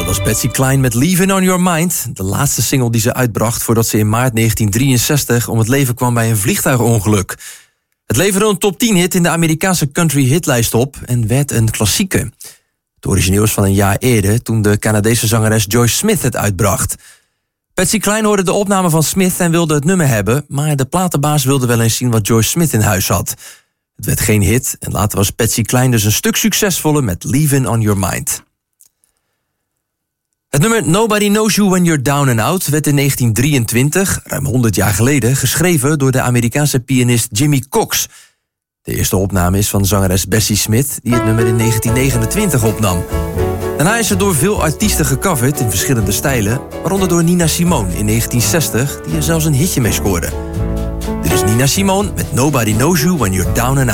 Dat was Patsy Cline met Leaving on Your Mind. De laatste single die ze uitbracht voordat ze in maart 1963 om het leven kwam bij een vliegtuigongeluk. Het leverde een top 10 hit in de Amerikaanse country hitlijst op en werd een klassieker. Het origineel is van een jaar eerder, toen de Canadese zangeres Joyce Smith het uitbracht. Patsy Cline hoorde de opname van Smith en wilde het nummer hebben, maar de platenbaas wilde wel eens zien wat Joyce Smith in huis had. Het werd geen hit en later was Patsy Cline dus een stuk succesvoller met Leaving on Your Mind. Het nummer Nobody Knows You When You're Down and Out werd in 1923, ruim 100 jaar geleden, geschreven door de Amerikaanse pianist Jimmy Cox. De eerste opname is van zangeres Bessie Smith, die het nummer in 1929 opnam. Daarna is het door veel artiesten gecoverd in verschillende stijlen, waaronder door Nina Simone in 1960, die er zelfs een hitje mee scoorde. Dit is Nina Simone met Nobody Knows You When You're Down and Out.